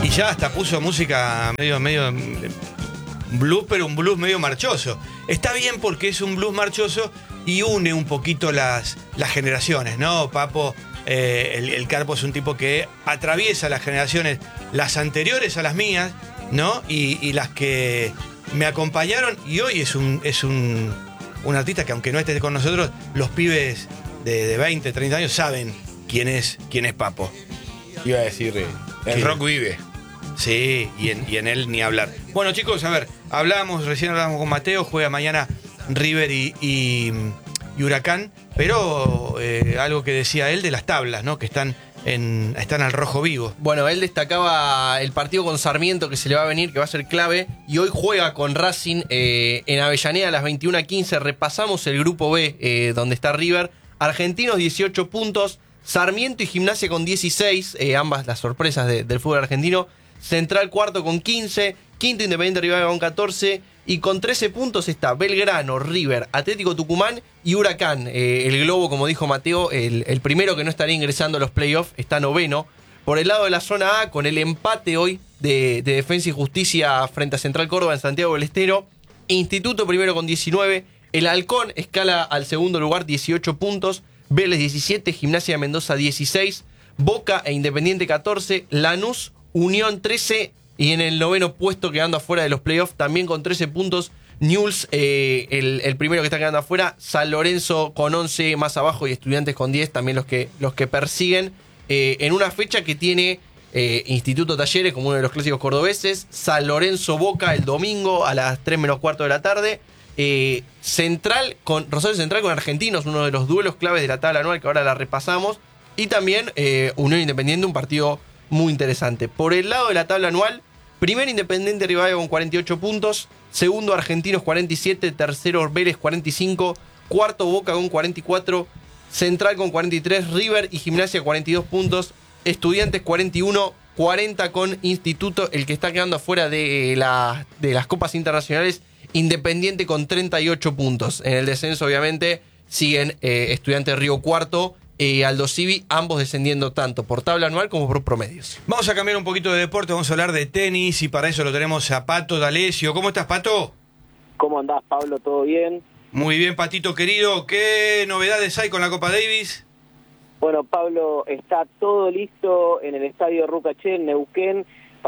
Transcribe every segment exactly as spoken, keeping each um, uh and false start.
ya hasta puso música medio, medio blues, pero un blues medio marchoso. Está bien porque es un blues marchoso y une un poquito las, las generaciones, ¿no? Papo, eh, el, el Carpo es un tipo que atraviesa las generaciones, las anteriores a las mías, ¿no? Y, y las que me acompañaron, y hoy es un, es un, un artista que, aunque no esté con nosotros, los pibes de, de veinte, treinta años saben quién es, quién es Papo. Iba a decir, eh, el ¿Qué? rock vive. Sí, y en, y en él ni hablar. Bueno, chicos, a ver, hablamos, recién hablamos con Mateo, juega mañana River y, y, y Huracán, pero eh, algo que decía él de las tablas, ¿no? Que están en están al rojo vivo. Bueno, él destacaba el partido con Sarmiento que se le va a venir, que va a ser clave, y hoy juega con Racing eh, en Avellaneda a las veintiuna quince. Repasamos el grupo B, eh, donde está River. Argentinos dieciocho puntos, Sarmiento y Gimnasia con dieciséis, eh, ambas las sorpresas de, del fútbol argentino. Central cuarto con quince, quinto Independiente Rivadavia con catorce, y con trece puntos está Belgrano, River, Atlético Tucumán y Huracán. Eh, el Globo, como dijo Mateo, el, el primero que no estaría ingresando a los playoffs, está noveno. Por el lado de la zona A, con el empate hoy de, de Defensa y Justicia frente a Central Córdoba en Santiago del Estero, Instituto primero con diecinueve, el Halcón escala al segundo lugar, dieciocho puntos, Vélez diecisiete, Gimnasia de Mendoza dieciséis, Boca e Independiente catorce, Lanús, Unión trece, y en el noveno puesto, quedando afuera de los playoffs, también con trece puntos, Newell's, eh, el, el primero que está quedando afuera, San Lorenzo con once más abajo y Estudiantes con diez, también los que, los que persiguen, eh, en una fecha que tiene eh, Instituto Talleres como uno de los clásicos cordobeses, San Lorenzo Boca el domingo a las tres menos cuarto de la tarde, eh, Central con Rosario Central con Argentinos, uno de los duelos claves de la tabla anual que ahora la repasamos, y también eh, Unión Independiente, un partido muy interesante. Por el lado de la tabla anual, primero Independiente Rivadavia con cuarenta y ocho puntos, segundo Argentinos cuarenta y siete, tercero Vélez cuarenta y cinco, cuarto Boca con cuarenta y cuatro, Central con cuarenta y tres, River y Gimnasia cuarenta y dos puntos, Estudiantes cuarenta y uno, cuarenta con Instituto, el que está quedando afuera de, la, de las copas internacionales, Independiente con treinta y ocho puntos. En el descenso, obviamente, siguen eh, Estudiantes Río cuarto, y Aldo Civi, ambos descendiendo tanto por tabla anual como por promedios. Vamos a cambiar un poquito de deporte, vamos a hablar de tenis, y para eso lo tenemos a Pato D'Alessio. ¿Cómo estás, Pato? ¿Cómo andás, Pablo? ¿Todo bien? Muy bien, Patito querido. ¿Qué novedades hay con la Copa Davis? Bueno, Pablo, está todo listo en el estadio Rucaché, en Neuquén,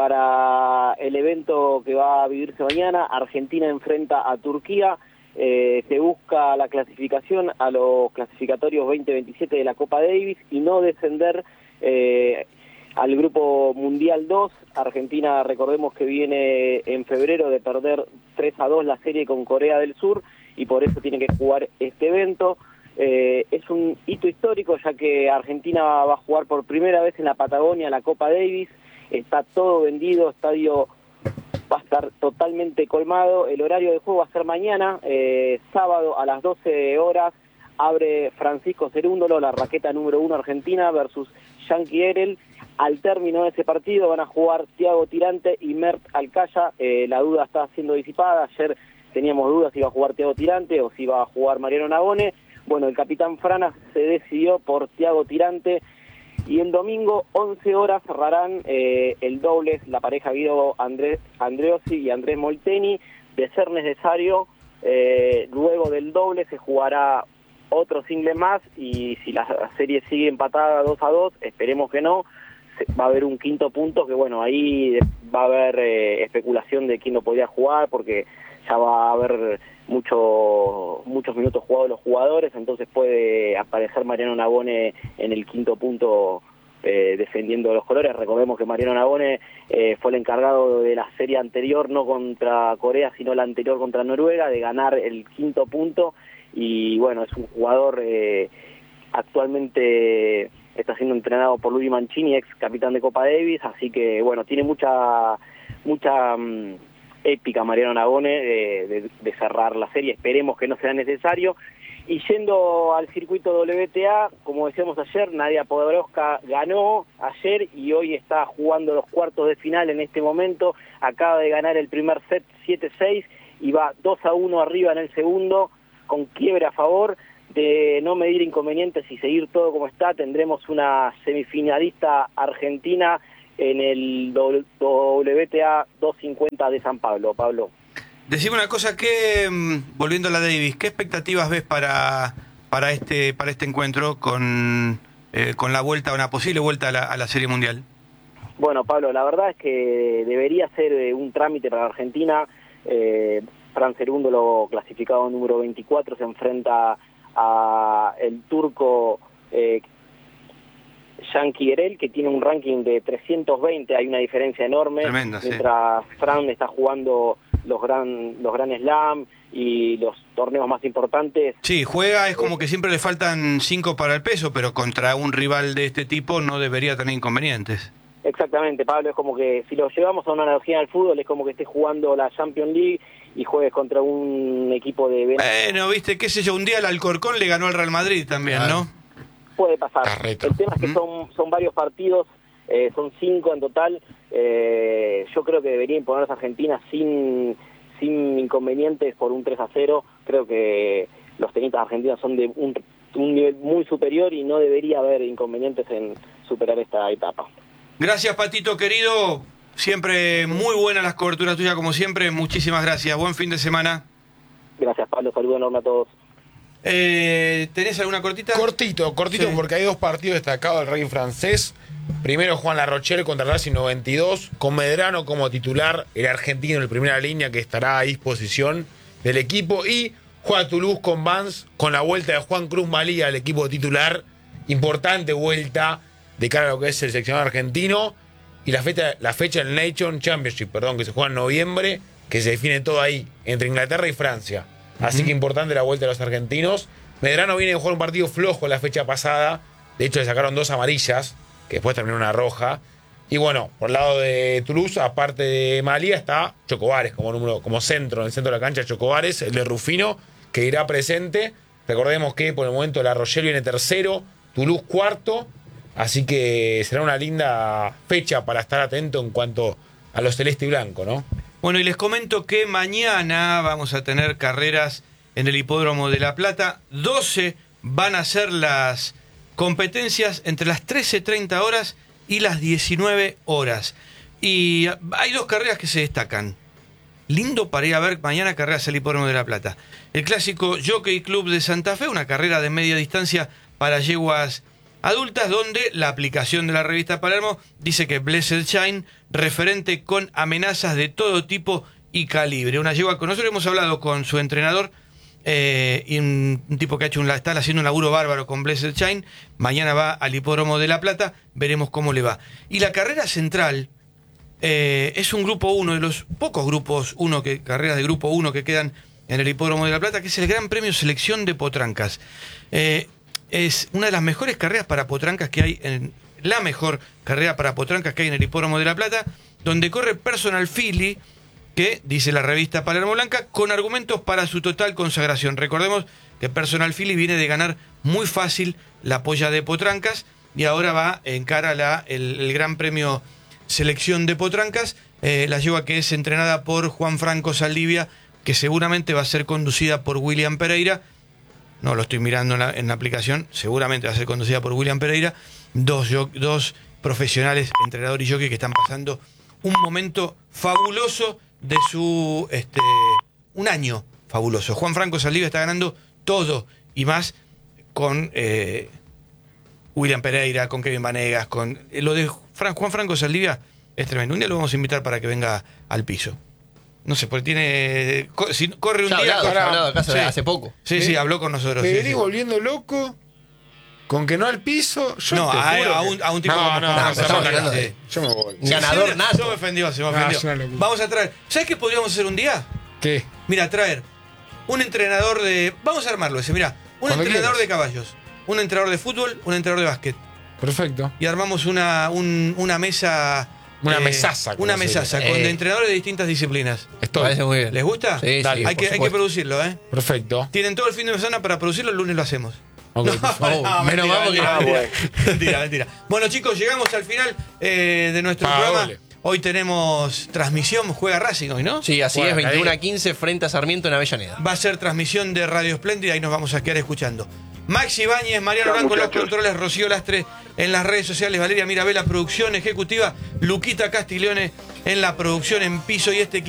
para el evento que va a vivirse mañana. Argentina enfrenta a Turquía. Eh, se busca la clasificación a los clasificatorios veinte veintisiete de la Copa Davis y no descender eh, al Grupo Mundial dos. Argentina, recordemos que viene en febrero de perder tres a dos la serie con Corea del Sur y por eso tiene que jugar este evento. Eh, es un hito histórico ya que Argentina va a jugar por primera vez en la Patagonia la Copa Davis. Está todo vendido, estadio va a estar totalmente colmado. El horario de juego va a ser mañana, eh, sábado a las doce horas, abre Francisco Cerúndolo, la raqueta número uno argentina, versus Yankee Erel. Al término de ese partido van a jugar Thiago Tirante y Mert Alcaya. Eh, la duda está siendo disipada. Ayer teníamos dudas si iba a jugar Thiago Tirante o si iba a jugar Mariano Navone. Bueno, el capitán Frana se decidió por Thiago Tirante. Y el domingo, once horas, cerrarán eh, el dobles, la pareja Guido Andrés, Andreossi y Andrés Molteni. De ser necesario, eh, luego del doble se jugará otro single más, y si la serie sigue empatada dos a dos, esperemos que no, se, va a haber un quinto punto, que bueno, ahí va a haber eh, especulación de quién lo podía jugar, porque ya va a haber mucho, muchos minutos jugados los jugadores, entonces puede aparecer Mariano Navone en el quinto punto eh, defendiendo los colores. Recordemos que Mariano Navone eh, fue el encargado de la serie anterior, no contra Corea, sino la anterior contra Noruega, de ganar el quinto punto, y bueno, es un jugador eh, actualmente está siendo entrenado por Luigi Mancini, ex capitán de Copa Davis, así que bueno, tiene mucha mucha um, épica Mariano Navone de, de, de cerrar la serie. Esperemos que no sea necesario. Y yendo al circuito W T A, como decíamos ayer, Nadia Podoroska ganó ayer y hoy está jugando los cuartos de final en este momento. Acaba de ganar el primer set siete seis y va dos a uno arriba en el segundo, con quiebre a favor. De no medir inconvenientes y seguir todo como está, tendremos una semifinalista argentina en el W T A doscientos cincuenta de San Pablo, Pablo. Decime una cosa, que volviendo a la Davis, ¿qué expectativas ves para, para, este, para este encuentro con, eh, con la vuelta, una posible vuelta a la, a la Serie Mundial? Bueno, Pablo, la verdad es que debería ser eh, un trámite para Argentina. Eh, Fran Cerúndolo, clasificado número veinticuatro, se enfrenta a el turco eh, Yankee Erel, que tiene un ranking de trescientos veinte, hay una diferencia enorme. Tremendo, mientras sí. Fran está jugando los gran los Grand Slam y los torneos más importantes. Sí, juega, es como que siempre le faltan cinco para el peso, pero contra un rival de este tipo no debería tener inconvenientes. Exactamente, Pablo, es como que si lo llevamos a una analogía al fútbol, es como que estés jugando la Champions League y juegues contra un equipo de... Bueno, viste, qué sé yo, un día el Alcorcón le ganó al Real Madrid también, ¿no? Puede pasar. Carreto. El tema es que ¿Mm? son, son varios partidos, eh, son cinco en total. Eh, yo creo que debería imponerse a Argentina sin, sin inconvenientes por un tres a cero. Creo que los tenistas argentinos son de un, un nivel muy superior y no debería haber inconvenientes en superar esta etapa. Gracias, Patito, querido. Siempre muy buenas las coberturas tuyas, como siempre. Muchísimas gracias. Buen fin de semana. Gracias, Pablo. Saludos enorme a todos. Eh, ¿Tenés alguna cortita? Cortito, cortito, Sí. porque hay dos partidos destacados del ranking francés. Primero Juan La Rochelle contra Racing noventa y dos, con Medrano como titular, el argentino en primera línea que estará a disposición del equipo. Y juega Toulouse con Vance, con la vuelta de Juan Cruz Malía al equipo titular. Importante vuelta de cara a lo que es el seleccionado argentino. Y la fecha, la fecha del Nation Championship, perdón, que se juega en noviembre, que se define todo ahí, entre Inglaterra y Francia. Así uh-huh. que importante la vuelta de los argentinos. Medrano viene de jugar un partido flojo la fecha pasada. De hecho, le sacaron dos amarillas, que después terminó una roja. Y bueno, por el lado de Toulouse, aparte de Malía, está Chocobares como número, como centro, en el centro de la cancha, Chocobares, el de Rufino, que irá presente. Recordemos que por el momento La Rochelle viene tercero, Toulouse cuarto. Así que será una linda fecha para estar atento en cuanto a los celeste y blanco, ¿no? Bueno, y les comento que mañana vamos a tener carreras en el Hipódromo de La Plata. doce van a ser las competencias entre las trece treinta horas y las diecinueve horas. Y hay dos carreras que se destacan. Lindo para ir a ver mañana carreras en el Hipódromo de La Plata. El clásico Jockey Club de Santa Fe, una carrera de media distancia para yeguas adultas, donde la aplicación de la revista Palermo dice que Blessed Shine, referente con amenazas de todo tipo y calibre. Una yegua con nosotros hemos hablado con su entrenador, eh, y un, un tipo que ha hecho un, está haciendo un laburo bárbaro con Blessed Shine. Mañana va al Hipódromo de La Plata, veremos cómo le va. Y la carrera central eh, es un grupo uno, de los pocos grupos uno, que, carreras de grupo uno que quedan en el Hipódromo de La Plata, que es el Gran Premio Selección de Potrancas. Eh, Es una de las mejores carreras para potrancas que hay, en la mejor carrera para potrancas que hay en el Hipódromo de La Plata, donde corre Personal Philly, que, dice la revista Palermo Blanca, con argumentos para su total consagración. Recordemos que Personal Philly viene de ganar muy fácil la polla de potrancas y ahora va en cara la, el, el Gran Premio Selección de Potrancas, eh, la yegua que es entrenada por Juan Franco Saldivia, que seguramente va a ser conducida por William Pereira. No lo estoy mirando en la, en la aplicación, seguramente va a ser conducida por William Pereira. Dos, dos profesionales, entrenador y jockey, que están pasando un momento fabuloso de su... este un año fabuloso. Juan Franco Saldivia está ganando todo y más con eh, William Pereira, con Kevin Vanegas, con... Eh, lo de Fran, Juan Franco Saldivia es tremendo. Un día lo vamos a invitar para que venga al piso. No sé, porque tiene... Si corre un ya día... hablado, corre, ya hablado acá sí. hace poco. Sí, ¿Eh? sí, habló con nosotros. ¿Te sí, venís sí. volviendo loco? ¿Con que no al piso? Yo No, te a, juro a que- un, a un tipo No, como no, Juan no, Franco estamos Saldivia, hablando sí. de- Yo me voy. Ganador Se me- nato. Se me ofendió, se me Ah, ofendió. es una locura. Vamos a traer... ¿Sabes qué podríamos hacer un día? ¿Qué? Mira, traer un entrenador de... Vamos a armarlo ese, mira. Un Cuando entrenador quieras. de caballos, un entrenador de fútbol, un entrenador de básquet. Perfecto. Y armamos una, un- una mesa... Una mesaza, como Una se mesaza dice. con Eh. entrenadores de distintas disciplinas. Estoy. Parece muy bien. ¿Les gusta? Sí, Dale, sí, hay, por que, hay que supuesto. producirlo, ¿eh? Perfecto. Tienen todo el fin de semana para producirlo, el lunes lo hacemos. Ok, No, perfecto. no, menos mal porque- mentira, Ah, mentira, bueno. mentira, mentira. Bueno, chicos, llegamos al final eh, de nuestro Ah, programa. ole. Hoy tenemos transmisión, juega Racing hoy, ¿no? Sí, así Bueno, es, veintiuno ahí. a quince frente a Sarmiento en Avellaneda. Va a ser transmisión de Radio Espléndida y nos vamos a quedar escuchando. Maxi Ibáñez, Mariano Chao, Blanco en los muchachos. controles, Rocío Lastre en las redes sociales, Valeria Mirabella, producción ejecutiva, Luquita Castiglione en la producción en piso y este equipo.